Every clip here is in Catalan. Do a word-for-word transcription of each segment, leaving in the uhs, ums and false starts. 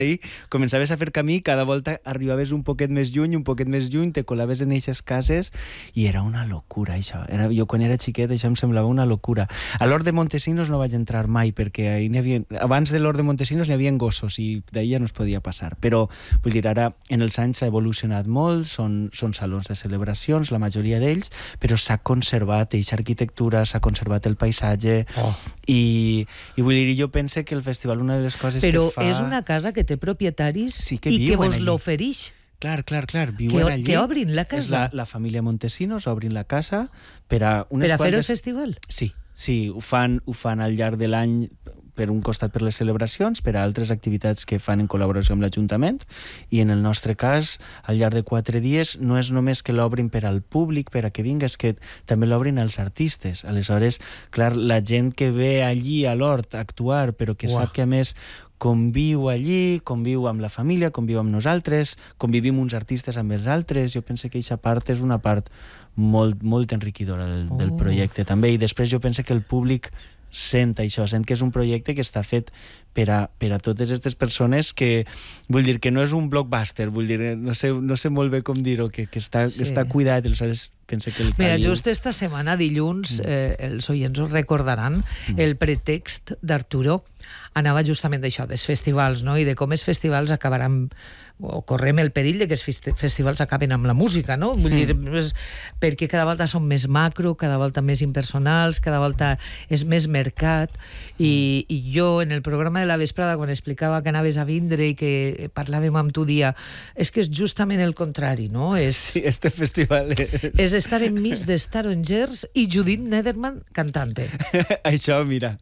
i començaves a fer camí, cada volta arribaves un poquet més lluny, un poquet més lluny, te colaves en eixes cases i era una locura, això. Era, jo quan era xiquet això em semblava una locura. A l'Hort de Montesinos no vaig entrar mai perquè ahí n'hi havia, abans de l'Hort de Montesinos n'hi havia gossos i d'ahir ja no es podia passar. Però, vull dir, ara en els anys s'ha evolucionat molt, són, són salons de celebracions, la majoria d'ells, però s'ha conservat eixa arquitectura, s'ha conservat el paisatge oh. i, i vull dir, jo pense que el festival, una de les coses però que fa... Però és una casa que té propietaris sí que i que vos allí. l'oferix. Clar, clar, clar, viuen que, allí. Que obrin la casa. És la, la família Montesinos, obrin la casa per a... Unes per a fer quantes... el festival? Sí, sí, ho fan, ho fan al llarg de l'any per un costat per les celebracions, per a altres activitats que fan en col·laboració amb l'Ajuntament, i en el nostre cas, al llarg de quatre dies, no és només que l'obrin per al públic, per a que vinga, és que també l'obrin als artistes. Aleshores, clar, la gent que ve allí a l'Hort a actuar, però que Uah. Sap que a més conviu allí, conviu amb la família, conviu amb nosaltres, convivim uns artistes amb els altres, jo penso que aquesta part és una part molt, molt enriquidora del, oh. del projecte també, i després jo penso que el públic sent això, sent que és un projecte que està fet per a, per a totes aquestes persones que, vull dir, que no és un blockbuster, vull dir, no sé, no sé molt bé com dir-ho, que, que, està, sí. que està cuidat, aleshores penso que el Mira, Caliu... just esta setmana, dilluns, eh, els oients ho recordaran, mm. el pretext d'Arturo anava justament d'això, dels festivals, no? I de com els festivals acabaran, o correm el perill de que els festivals acaben amb la música, no? Vull dir, és, perquè cada volta són més macro, cada volta més impersonals, cada volta és més mercat, i, i jo en el programa de la vesprada, quan explicava que anaves a vindre i que parlàvem amb tu dia, és que és justament el contrari, no? És, sí, este festival és... És estar enmig de Starongers i Judith Nederman cantante. Això, mira...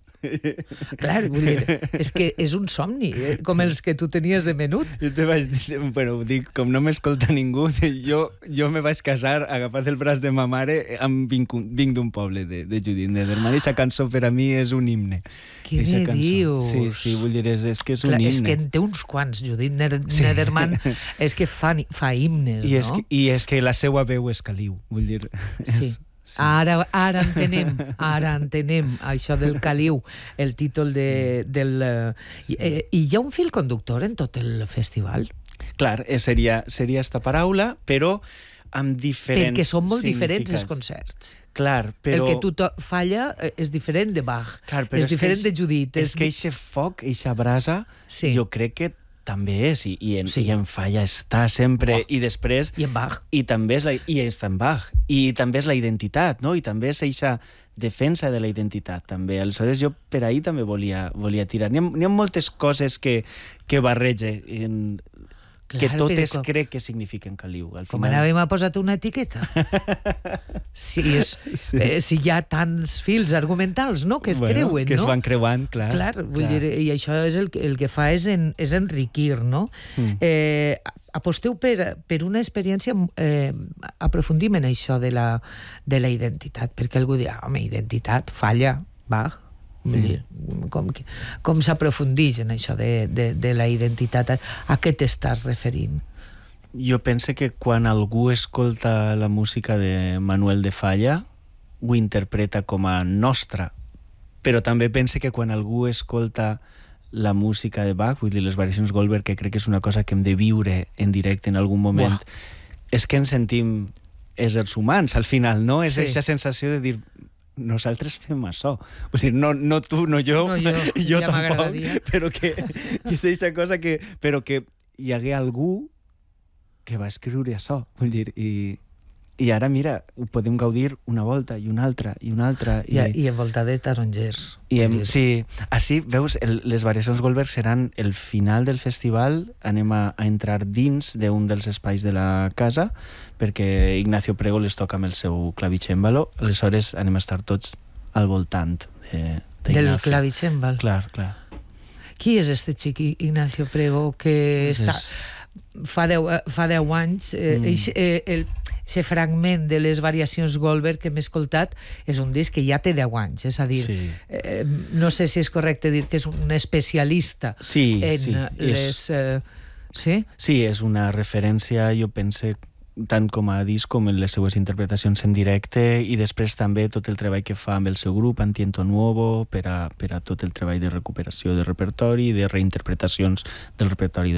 Clar, vull dir, és que és un somni, eh? Com els que tu tenies de menut. Jo te vaig dir, bueno, dic, com no m'escolta ningú, jo, jo me vaig casar agafat el braç de ma mare, amb, vinc, vinc d'un poble de, de Judith Nederman, i aquesta cançó per a mi és un himne. Què me dius? Sí, sí, vull dir, és, és que és un Clar, himne. És que en té uns quants, Judith sí. Nederman, és que fa, fa himnes, I no? És que, I és que la seva veu és Caliu, vull dir... Sí. És... Sí. Ara, ara entenem, ara entenem això del Caliu, el títol de, sí. del... I, eh, I hi ha un fil conductor en tot el festival? Clar, eh, seria, seria esta paraula, però amb diferents Perquè són molt diferents els concerts. Clar, però... El que tu falla és diferent de Bach, Clar, és, és diferent que de Judith. És, és que eixe foc, eixa brasa, sí. jo crec que també és, i, i, en, sí. i en Falla està sempre, oh. i després... I en Bach. I també és la, i està en Bach. I també és la identitat, no? I també és eixa defensa de la identitat, també. Aleshores, jo per ahir també volia, volia tirar. N'hi ha, n'hi ha moltes coses que, que barrege, en, Clar, que totes com, crec que signifiquen Caliu. Al com final... anàvem a posar una etiqueta. si, és, sí. eh, si hi ha tants fils argumentals, no?, que es bueno, creuen, que no? es van creuant, clar. Clar, vull clar. dir, i això és el, el que fa és, en, és enriquir, no? Mm. Eh, aposteu per, per una experiència, eh, aprofundim en això de la, de la identitat, perquè algú dirà, home, identitat, Falla, Bach... Vull dir, com, com s'aprofundeix en això de, de, de la identitat, a què t'estàs referint? Jo penso que quan algú escolta la música de Manuel de Falla ho interpreta com a nostra, però també penso que quan algú escolta la música de Bach, vull dir, les variacions Goldberg, que crec que és una cosa que hem de viure en directe en algun moment, Buah. És que ens sentim éssers humans al final, no? És aquesta sí. sensació de dir nosaltres fem això. O sigui, no, no tu, no jo, no, jo, jo ja tampoc, però que, que és aquesta cosa que... Però que hi hagué algú que va escriure això, vull dir, i, i ara, mira, ho podem gaudir una volta i una altra i una altra. I, I, i envoltat de tarongers. I em, sí, així, veus, el, les variacions Goldberg seran el final del festival, anem a, a entrar dins d'un dels espais de la casa, perquè Ignacio Prego les toca amb el seu clavicèmbalo, aleshores anem a estar tots al voltant de, de del clavicèmbal. Clar, clar. Qui és este xic Ignacio Prego que està... És... Fa deu, fa deu anys, eh, mm. eix, eh, el, aquest fragment de les variacions Goldberg que m'he escoltat és un disc que ja té deu anys, és a dir, sí. eh, no sé si és correcte dir que és un especialista sí, en sí, les... és... Eh, sí? Sí, és una referència, jo pense, tant com a disc com en les seues interpretacions en directe, i després també tot el treball que fa amb el seu grup Antiento Nuevo per a, per a tot el treball de recuperació de repertori i de reinterpretacions del repertori